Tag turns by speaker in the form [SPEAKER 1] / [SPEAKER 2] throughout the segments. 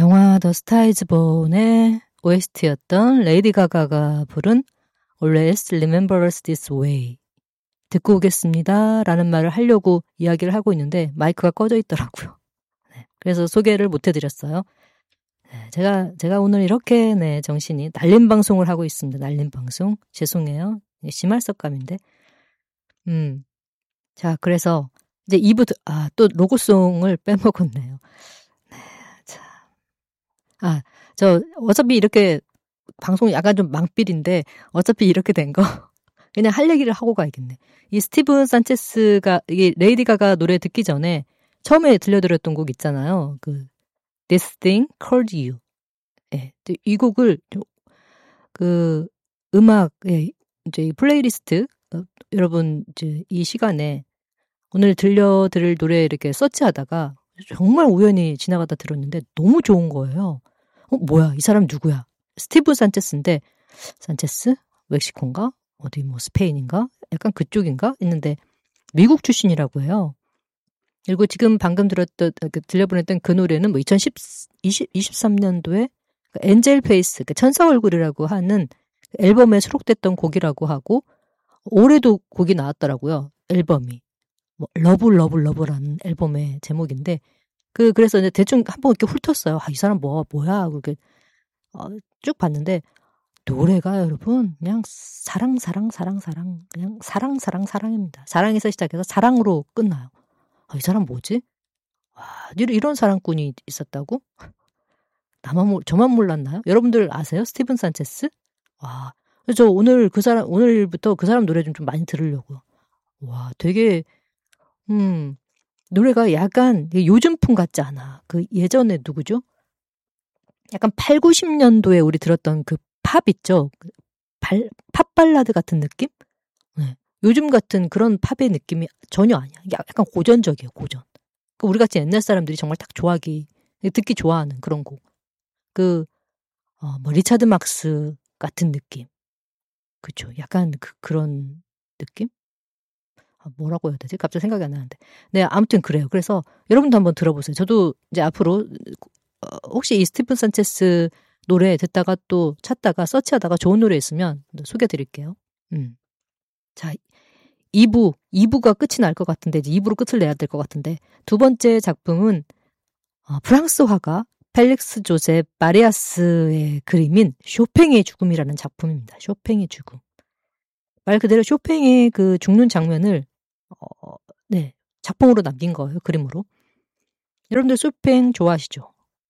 [SPEAKER 1] 영화 더 스타이즈 본의 OST였던 레이디 가가가 부른 Always Remember Us This Way 듣고 오겠습니다 라는 말을 하려고 이야기를 하고 있는데 마이크가 꺼져 있더라고요. 네, 그래서 소개를 못 해드렸어요. 네, 제가 오늘 이렇게 정신이 날림 방송을 하고 있습니다. 날림 방송. 죄송해요. 심할석감인데. 자, 그래서 이제 2부 또 로고송을 빼먹었네요. 네, 자. 저 어차피 이렇게 방송 약간 좀 망필인데 어차피 이렇게 된 거 그냥 할 얘기를 하고 가야겠네. 이 스티븐 산체스가 이게 레이디 가가 노래 듣기 전에 처음에 들려드렸던 곡 있잖아요. 그 This Thing Called You. 예, 이 곡을 그 음악 이제 이 플레이리스트 여러분 이제 이 시간에 오늘 들려드릴 노래 이렇게 서치하다가 정말 우연히 지나가다 들었는데 너무 좋은 거예요. 뭐야, 이 사람 누구야? 스티브 산체스인데, 산체스? 멕시코인가? 어디 뭐 스페인인가? 약간 그쪽인가? 있는데, 미국 출신이라고 해요. 그리고 지금 방금 들려보냈던 그 노래는 뭐 2023년도에 엔젤 페이스, 천사 얼굴이라고 하는 앨범에 수록됐던 곡이라고 하고, 올해도 곡이 나왔더라고요. 앨범이. 뭐, 러브라는 앨범의 제목인데, 그래서 이제 대충 한번 이렇게 훑었어요. 이 사람 뭐야? 그렇게, 쭉 봤는데, 노래가 여러분, 그냥 사랑. 그냥 사랑입니다. 사랑에서 시작해서 사랑으로 끝나요. 이 사람 뭐지? 이런 사랑꾼이 있었다고? 저만 몰랐나요? 여러분들 아세요? 스티븐 산체스? 저 오늘부터 그 사람 노래 좀 많이 들으려고요. 되게, 노래가 약간 요즘풍 같지 않아. 그 예전에 누구죠? 약간 8, 90년도에 우리 들었던 그 팝 있죠? 팝 발라드 같은 느낌? 네. 요즘 같은 그런 팝의 느낌이 전혀 아니야. 약간 고전적이에요, 고전. 우리 같이 옛날 사람들이 정말 딱 듣기 좋아하는 그런 곡. 뭐 리차드 막스 같은 느낌. 그쵸. 약간 그런 느낌? 뭐라고 해야 되지? 갑자기 생각이 안 나는데. 네, 아무튼 그래요. 그래서 여러분도 한번 들어보세요. 저도 이제 앞으로 혹시 이 스티븐 산체스 노래 듣다가 또 찾다가 서치하다가 좋은 노래 있으면 소개해드릴게요. 자, 2부가 끝이 날 것 같은데 이제 2부로 끝을 내야 될 것 같은데 두 번째 작품은 프랑스 화가 펠릭스 조셉 마리아스의 그림인 쇼팽의 죽음이라는 작품입니다. 쇼팽의 죽음. 말 그대로 쇼팽의 그 죽는 장면을 작품으로 남긴 거예요. 그림으로. 여러분들 쇼팽 좋아하시죠?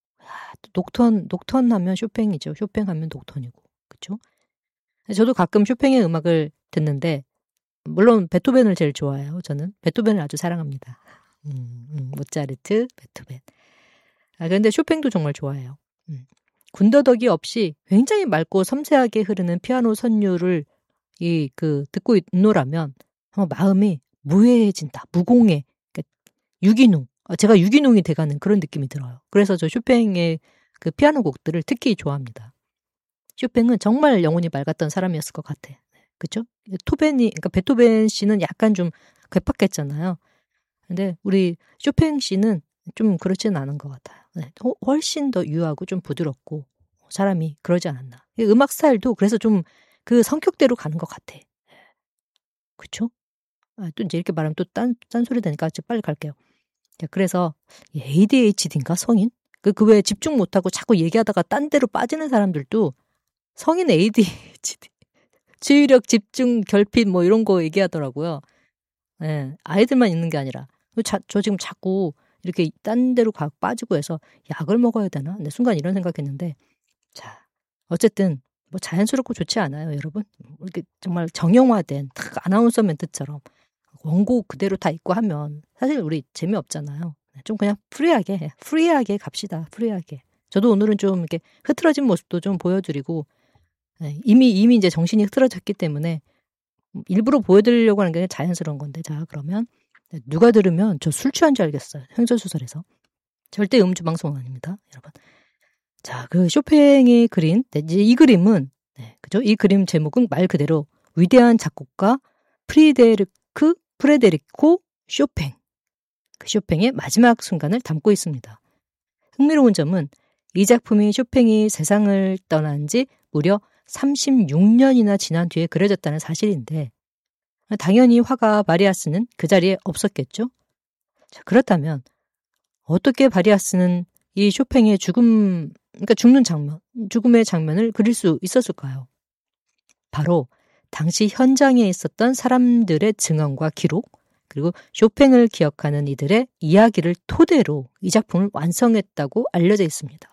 [SPEAKER 1] 녹턴 하면 쇼팽이죠. 쇼팽 하면 녹턴이고. 그쵸? 저도 가끔 쇼팽의 음악을 듣는데 물론 베토벤을 제일 좋아해요. 저는 베토벤을 아주 사랑합니다. 모차르트, 베토벤. 그런데 쇼팽도 정말 좋아해요. 군더더기 없이 굉장히 맑고 섬세하게 흐르는 피아노 선율을 듣고 있노라면 마음이 무해해진다. 무공해. 그러니까 유기농. 제가 유기농이 돼가는 그런 느낌이 들어요. 그래서 저 쇼팽의 그 피아노 곡들을 특히 좋아합니다. 쇼팽은 정말 영혼이 맑았던 사람이었을 것 같아. 그쵸? 그러니까 베토벤 씨는 약간 좀 괴팍했잖아요. 근데 우리 쇼팽 씨는 좀 그렇지는 않은 것 같아요. 훨씬 더 유하고 좀 부드럽고 사람이 그러지 않았나. 음악 스타일도 그래서 좀 그 성격대로 가는 것 같아. 그쵸? 또 이제 이렇게 말하면 또 딴소리 되니까 빨리 갈게요. 자, 그래서 ADHD인가 성인? 그 외에 집중 못하고 자꾸 얘기하다가 딴 데로 빠지는 사람들도 성인 ADHD. 주의력, 집중, 결핍 뭐 이런 거 얘기하더라고요. 네, 아이들만 있는 게 아니라. 저 지금 자꾸 이렇게 딴 데로 빠지고 해서 약을 먹어야 되나? 근데 순간 이런 생각했는데 자, 어쨌든 뭐 자연스럽고 좋지 않아요, 여러분? 이렇게 정말 정형화된 딱 아나운서 멘트처럼 원고 그대로 다 읽고 하면 사실 우리 재미없잖아요. 좀 그냥 프리하게 갑시다. 프리하게. 저도 오늘은 좀 이렇게 흐트러진 모습도 좀 보여드리고 이미 이제 정신이 흐트러졌기 때문에 일부러 보여드리려고 하는 게 자연스러운 건데 자 그러면 누가 들으면 저 술 취한 줄 알겠어요. 횡설수설해서. 절대 음주 방송은 아닙니다, 여러분. 자, 그 쇼팽이 그린 이제 이 그림은 그죠? 이 그림 제목은 말 그대로 위대한 작곡가 프레데리코 쇼팽. 그 쇼팽의 마지막 순간을 담고 있습니다. 흥미로운 점은 이 작품이 쇼팽이 세상을 떠난 지 무려 36년이나 지난 뒤에 그려졌다는 사실인데 당연히 화가 바리아스는 그 자리에 없었겠죠. 자, 그렇다면 어떻게 바리아스는 이 쇼팽의 그러니까 죽는 장면, 죽음의 장면을 그릴 수 있었을까요? 바로 당시 현장에 있었던 사람들의 증언과 기록, 그리고 쇼팽을 기억하는 이들의 이야기를 토대로 이 작품을 완성했다고 알려져 있습니다.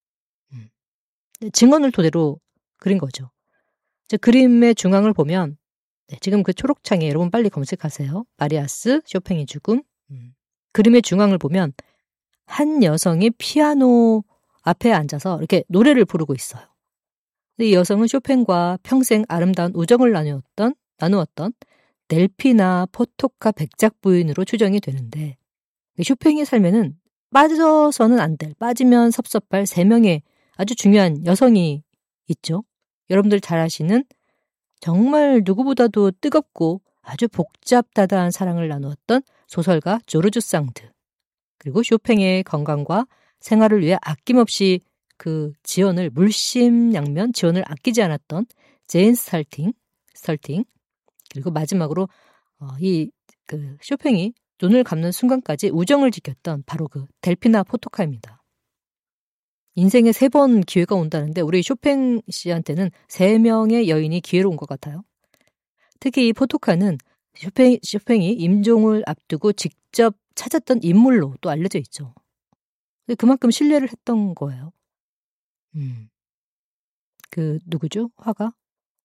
[SPEAKER 1] 증언을 토대로 그린 거죠. 그림의 중앙을 보면 지금 그 초록창에 여러분 빨리 검색하세요. 바리아스, 쇼팽의 죽음. 그림의 중앙을 보면 한 여성이 피아노 앞에 앉아서 이렇게 노래를 부르고 있어요. 이 여성은 쇼팽과 평생 아름다운 우정을 나누었던 델피나 포토카 백작 부인으로 추정이 되는데 쇼팽의 삶에는 빠져서는 안 될, 빠지면 섭섭할 3명의 아주 중요한 여성이 있죠. 여러분들 잘 아시는 정말 누구보다도 뜨겁고 아주 복잡다단한 사랑을 나누었던 소설가 조르주 상드, 그리고 쇼팽의 건강과 생활을 위해 아낌없이 그 지원을 물심양면 지원을 아끼지 않았던 제인 스털팅, 그리고 마지막으로 쇼팽이 눈을 감는 순간까지 우정을 지켰던 바로 그 델피나 포토카입니다. 인생에 3번 기회가 온다는데 우리 쇼팽 씨한테는 3명의 여인이 기회로 온 것 같아요. 특히 이 포토카는 쇼팽이 임종을 앞두고 직접 찾았던 인물로 또 알려져 있죠. 그만큼 신뢰를 했던 거예요. 누구죠? 화가?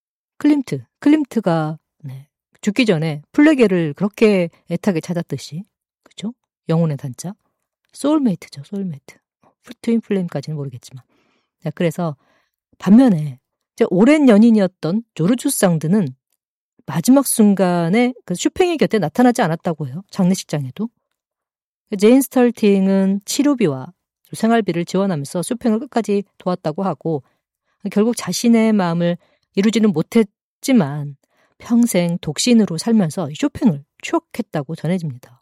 [SPEAKER 1] 클림트가 죽기 전에 플레게를 그렇게 애타게 찾았듯이, 그죠? 영혼의 단짝. 소울메이트죠, 소울메이트. 트윈 플레임까지는 모르겠지만. 그래서 반면에 오랜 연인이었던 조르주 상드는 마지막 순간에 그 쇼팽의 곁에 나타나지 않았다고 해요. 장례식장에도. 제인 스털팅은 치료비와 생활비를 지원하면서 쇼팽을 끝까지 도왔다고 하고 결국 자신의 마음을 이루지는 못했지만 평생 독신으로 살면서 쇼팽을 추억했다고 전해집니다.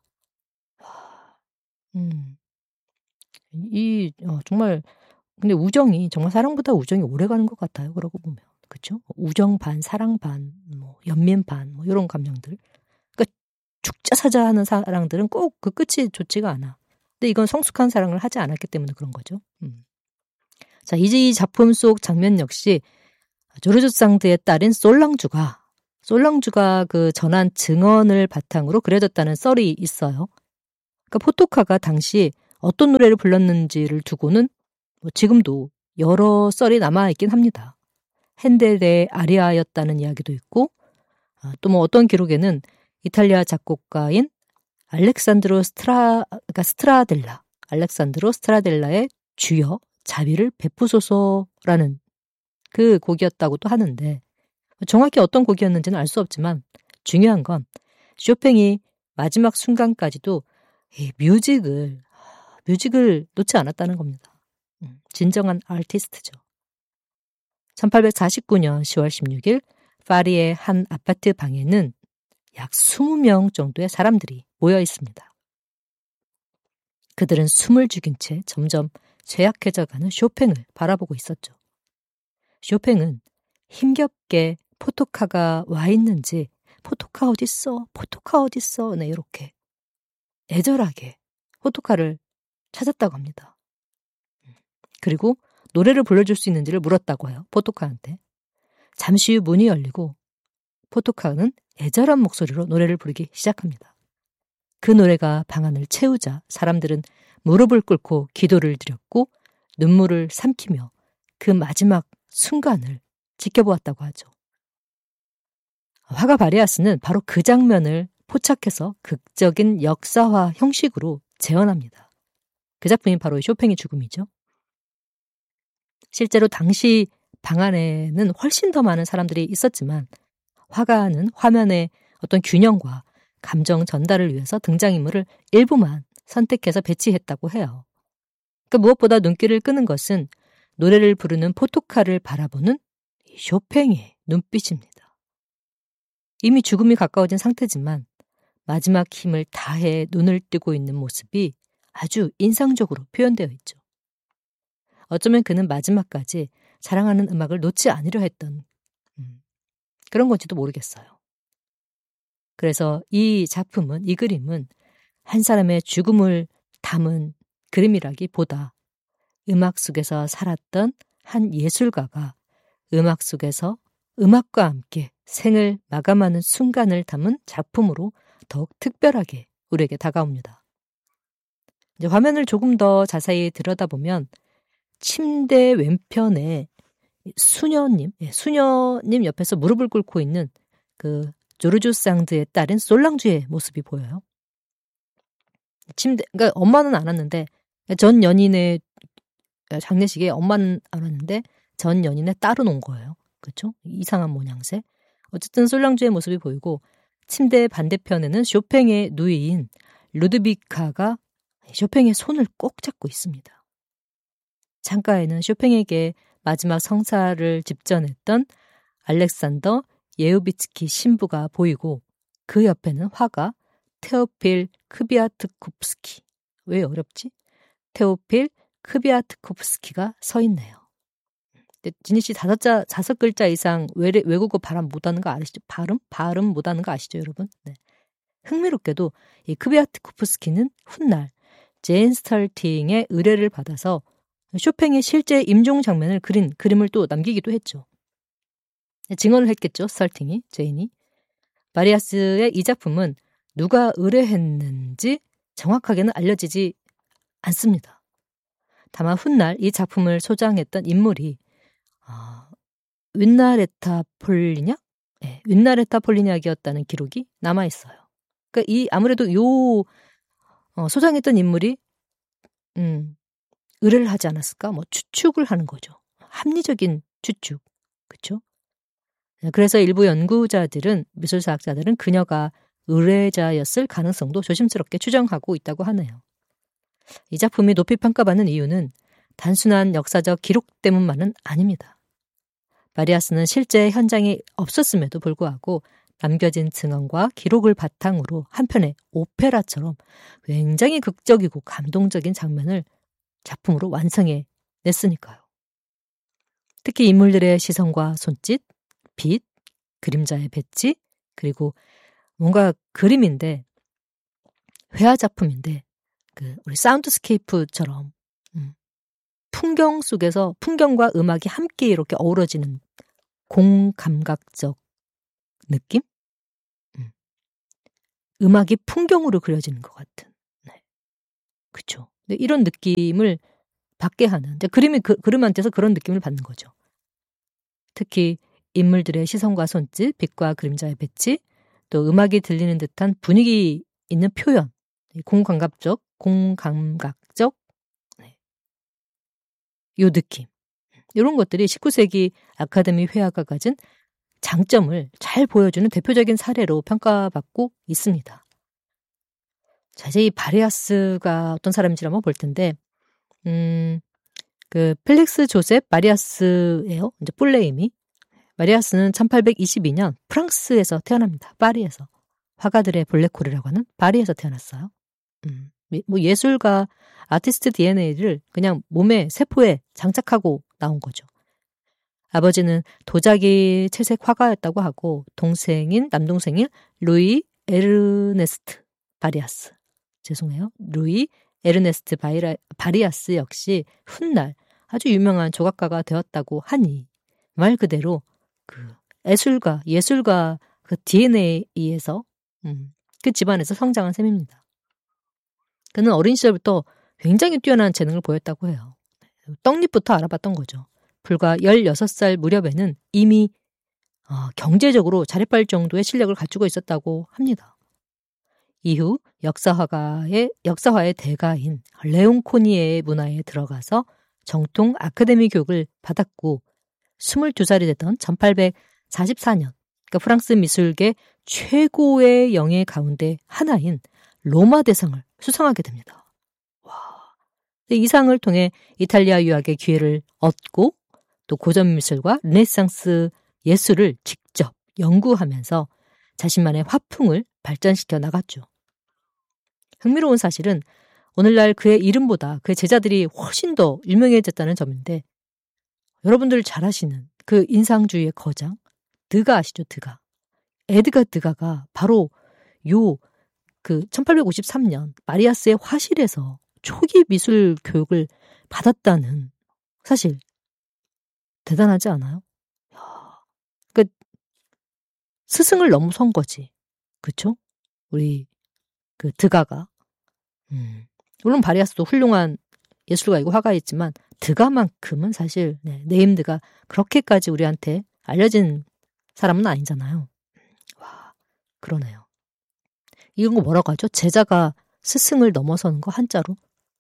[SPEAKER 1] 정말 근데 우정이 정말 사랑보다 우정이 오래가는 것 같아요. 그러고 보면 그렇죠? 우정 반, 사랑 반, 연민 반, 이런 감정들. 그러니까 죽자사자하는 사랑들은 꼭 그 끝이 좋지가 않아. 근데 이건 성숙한 사랑을 하지 않았기 때문에 그런 거죠. 자, 이제 이 작품 속 장면 역시 조르주 상드의 딸인 솔랑주가 그 전한 증언을 바탕으로 그려졌다는 썰이 있어요. 그러니까 포토카가 당시 어떤 노래를 불렀는지를 두고는 지금도 여러 썰이 남아있긴 합니다. 핸델의 아리아였다는 이야기도 있고 또 어떤 기록에는 이탈리아 작곡가인 알렉산드로 스트라델라의 주여 자비를 베푸소서라는 그 곡이었다고도 하는데 정확히 어떤 곡이었는지는 알 수 없지만 중요한 건 쇼팽이 마지막 순간까지도 이 뮤직을 놓지 않았다는 겁니다. 진정한 아티스트죠. 1849년 10월 16일 파리의 한 아파트 방에는 약 20명 정도의 사람들이 모여 있습니다. 그들은 숨을 죽인 채 점점 쇠약해져가는 쇼팽을 바라보고 있었죠. 쇼팽은 힘겹게 포토카가 와 있는지 포토카 어딨어? 포토카 어딨어? 이렇게 애절하게 포토카를 찾았다고 합니다. 그리고 노래를 불러줄 수 있는지를 물었다고 해요. 포토카한테. 잠시 후 문이 열리고 포토카는 애절한 목소리로 노래를 부르기 시작합니다. 그 노래가 방 안을 채우자 사람들은 무릎을 꿇고 기도를 드렸고 눈물을 삼키며 그 마지막 순간을 지켜보았다고 하죠. 화가 바리아스는 바로 그 장면을 포착해서 극적인 역사화 형식으로 재현합니다. 그 작품이 바로 쇼팽의 죽음이죠. 실제로 당시 방 안에는 훨씬 더 많은 사람들이 있었지만 화가는 화면의 어떤 균형과 감정 전달을 위해서 등장인물을 일부만 선택해서 배치했다고 해요. 그러니까 무엇보다 눈길을 끄는 것은 노래를 부르는 포토카를 바라보는 쇼팽의 눈빛입니다. 이미 죽음이 가까워진 상태지만 마지막 힘을 다해 눈을 뜨고 있는 모습이 아주 인상적으로 표현되어 있죠. 어쩌면 그는 마지막까지 사랑하는 음악을 놓지 않으려 했던 그런 건지도 모르겠어요. 그래서 이 그림은 한 사람의 죽음을 담은 그림이라기보다 음악 속에서 살았던 한 예술가가 음악 속에서 음악과 함께 생을 마감하는 순간을 담은 작품으로 더욱 특별하게 우리에게 다가옵니다. 이제 화면을 조금 더 자세히 들여다보면 침대 왼편에 수녀님 옆에서 무릎을 꿇고 있는 그 조르주 상드의 딸인 솔랑주의 모습이 보여요. 그러니까 엄마는 안 왔는데 전 연인의 장례식에 엄마는 안 왔는데 전 연인의 딸은 온 거예요. 그렇죠? 이상한 모양새. 어쨌든 솔랑주의 모습이 보이고 침대 반대편에는 쇼팽의 누이인 루드비카가 쇼팽의 손을 꼭 잡고 있습니다. 창가에는 쇼팽에게 마지막 성사를 집전했던 알렉산더 예우비츠키 신부가 보이고 그 옆에는 화가 테오필 크비아트코프스키. 왜 어렵지? 테오필 크비아트코프스키가 서 있네요. 진희 씨 다섯 글자 이상 외국어 발음 못하는 거 아시죠? 발음 못하는 거 아시죠, 여러분? 네. 흥미롭게도 이 크비아트코프스키는 훗날 제인 스탈팅의 의뢰를 받아서 쇼팽의 실제 임종 장면을 그린 그림을 또 남기기도 했죠. 증언을 했겠죠, 스탈팅이, 제인이. 바리아스의 이 작품은 누가 의뢰했는지 정확하게는 알려지지 않습니다. 다만 훗날 이 작품을 소장했던 인물이 윈나레타 폴리냐? 네, 윈나레타 폴리냐기였다는 기록이 남아있어요. 그러니까 아무래도 소장했던 인물이 의뢰를 하지 않았을까? 추측을 하는 거죠. 합리적인 추측. 그렇죠? 그래서 일부 연구자들은, 미술사학자들은 그녀가 의뢰자였을 가능성도 조심스럽게 추정하고 있다고 하네요. 이 작품이 높이 평가받는 이유는 단순한 역사적 기록 때문만은 아닙니다. 바리아스는 실제 현장에 없었음에도 불구하고 남겨진 증언과 기록을 바탕으로 한편의 오페라처럼 굉장히 극적이고 감동적인 장면을 작품으로 완성해 냈으니까요. 특히 인물들의 시선과 손짓, 빛, 그림자의 배치, 그리고 뭔가 그림인데 회화 작품인데 우리 사운드스케이프처럼 풍경 속에서 풍경과 음악이 함께 이렇게 어우러지는 공감각적 느낌? 음악이 풍경으로 그려지는 것 같은. 네. 그렇죠. 이런 느낌을 받게 하는. 그림한테서 그런 느낌을 받는 거죠. 특히 인물들의 시선과 손짓, 빛과 그림자의 배치, 또 음악이 들리는 듯한 분위기 있는 표현, 공감각적 네. 요 느낌. 이런 것들이 19세기 아카데미 회화가 가진 장점을 잘 보여주는 대표적인 사례로 평가받고 있습니다. 자, 이제 이 바리아스가 어떤 사람인지 한번 볼 텐데, 펠릭스 조셉 마리아스예요. 이제 풀네임이. 마리아스는 1822년 프랑스에서 태어납니다. 파리에서. 화가들의 블랙홀이라고 하는 파리에서 태어났어요. 예술가, 아티스트 DNA를 그냥 몸에, 세포에 장착하고 나온 거죠. 아버지는 도자기 채색 화가였다고 하고 남동생인 루이 에르네스트 바리아스. 죄송해요. 루이 에르네스트 바리아스 역시 훗날 아주 유명한 조각가가 되었다고 하니 말 그대로 예술가 그 DNA에서 그 집안에서 성장한 셈입니다. 그는 어린 시절부터 굉장히 뛰어난 재능을 보였다고 해요. 떡잎부터 알아봤던 거죠. 불과 16살 무렵에는 이미 경제적으로 자립할 정도의 실력을 갖추고 있었다고 합니다. 이후 역사화의 대가인 레옹 코니에의 문화에 들어가서 정통 아카데미 교육을 받았고 22살이 되던 1844년 프랑스 미술계 최고의 영예 가운데 하나인 로마 대상을 수상하게 됩니다. 이 상을 통해 이탈리아 유학의 기회를 얻고 또 고전 미술과 르네상스 예술을 직접 연구하면서 자신만의 화풍을 발전시켜 나갔죠. 흥미로운 사실은 오늘날 그의 이름보다 그의 제자들이 훨씬 더 유명해졌다는 점인데 여러분들 잘 아시는 그 인상주의의 거장 드가 아시죠? 드가. 에드가 드가가 바로 요 그 1853년 마리아스의 화실에서 초기 미술 교육을 받았다는 사실 대단하지 않아요? 그 스승을 넘어선 거지. 그쵸? 우리 그 드가가. 물론 바리아스도 훌륭한 예술가이고 화가였지만 드가만큼은 사실 네임드가 그렇게까지 우리한테 알려진 사람은 아니잖아요. 와, 그러네요. 이런 거 뭐라고 하죠? 제자가 스승을 넘어서는 거 한자로?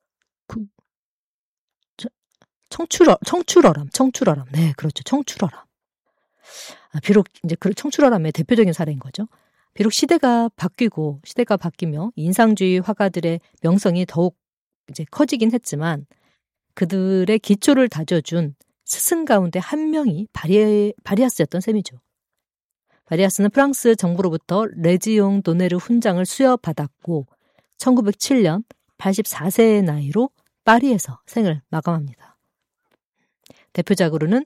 [SPEAKER 1] 청출어람. 네, 그렇죠. 청출어람. 비록 이제 그 청출어람의 대표적인 사례인 거죠. 비록 시대가 바뀌며 인상주의 화가들의 명성이 더욱 이제 커지긴 했지만 그들의 기초를 다져준 스승 가운데 한 명이 바리아스였던 셈이죠. 바리아스는 프랑스 정부로부터 레지옹 도네르 훈장을 수여받았고 1907년 84세의 나이로 파리에서 생을 마감합니다. 대표작으로는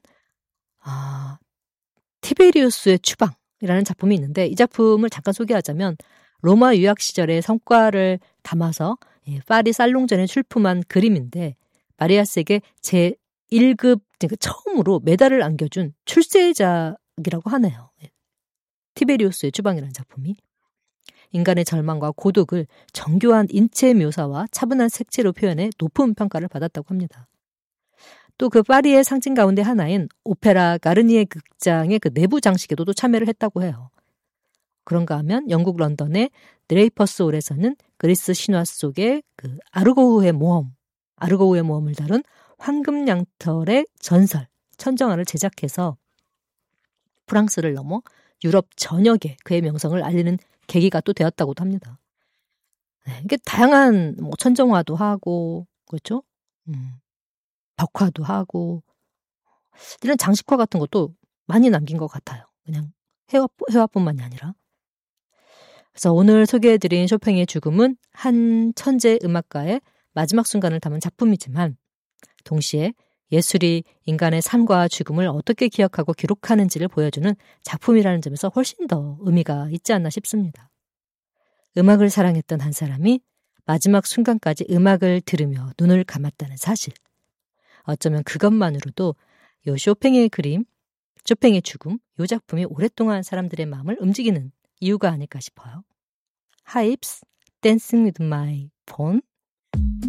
[SPEAKER 1] 티베리우스의 추방이라는 작품이 있는데 이 작품을 잠깐 소개하자면 로마 유학 시절의 성과를 담아서 파리 살롱전에 출품한 그림인데 바리아스에게 제1급 처음으로 메달을 안겨준 출세작이라고 하네요. 티베리우스의 추방이라는 작품이 인간의 절망과 고독을 정교한 인체 묘사와 차분한 색채로 표현해 높은 평가를 받았다고 합니다. 또 그 파리의 상징 가운데 하나인 오페라 가르니에 극장의 그 내부 장식에도 참여를 했다고 해요. 그런가 하면 영국 런던의 드레이퍼스 홀에서는 그리스 신화 속의 그 아르고우의 모험을 다룬 황금 양털의 전설, 천정화를 제작해서 프랑스를 넘어 유럽 전역에 그의 명성을 알리는 계기가 또 되었다고도 합니다. 이게 다양한 천정화도 하고 그렇죠? 벽화도 하고 이런 장식화 같은 것도 많이 남긴 것 같아요. 그냥 회화뿐만이 아니라. 그래서 오늘 소개해드린 쇼팽의 죽음은 한 천재 음악가의 마지막 순간을 담은 작품이지만 동시에 예술이 인간의 삶과 죽음을 어떻게 기억하고 기록하는지를 보여주는 작품이라는 점에서 훨씬 더 의미가 있지 않나 싶습니다. 음악을 사랑했던 한 사람이 마지막 순간까지 음악을 들으며 눈을 감았다는 사실. 어쩌면 그것만으로도 요 쇼팽의 죽음, 요 작품이 오랫동안 사람들의 마음을 움직이는 이유가 아닐까 싶어요. 하입스, Dancing with my phone